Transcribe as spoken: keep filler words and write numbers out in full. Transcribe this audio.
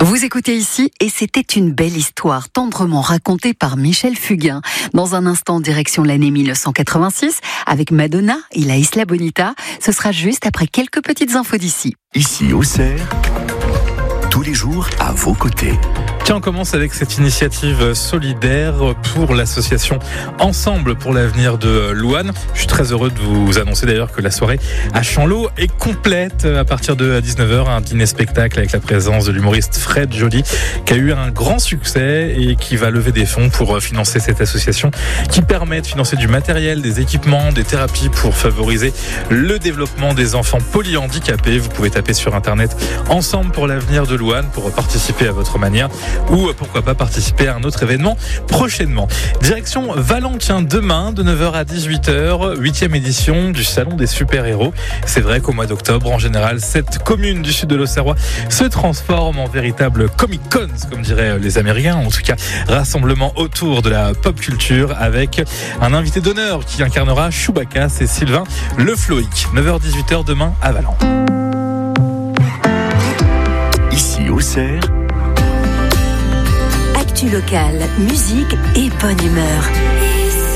Vous écoutez ici et c'était une belle histoire tendrement racontée par Michel Fugain. Dans un instant, direction l'année mille neuf cent quatre-vingt-six avec Madonna et la Isla Bonita. Ce sera juste après quelques petites infos d'ici. Ici Auxerre, tous les jours à vos côtés. Tiens, on commence avec cette initiative solidaire pour l'association Ensemble pour l'avenir de Louane. Je suis très heureux de vous annoncer d'ailleurs que la soirée à Champleau est complète à partir de dix-neuf heures. Un dîner-spectacle avec la présence de l'humoriste Fred Joly qui a eu un grand succès et qui va lever des fonds pour financer cette association qui permet de financer du matériel, des équipements, des thérapies pour favoriser le développement des enfants polyhandicapés. Vous pouvez taper sur internet Ensemble pour l'avenir de Louane pour participer à votre manière. Ou pourquoi pas participer à un autre événement prochainement. Direction Valentin demain de neuf heures à dix-huit heures, huitième édition du Salon des super-héros. C'est vrai qu'au mois d'octobre, en général, cette commune du sud de l'Auxerrois se transforme en véritable Comic-Con, comme diraient les Américains. En tout cas, rassemblement autour de la pop culture avec un invité d'honneur qui incarnera Chewbacca, c'est Sylvain Le Floïc. neuf heures dix-huit heures demain à Valence. Ici Auxerre, Local, musique et bonne humeur.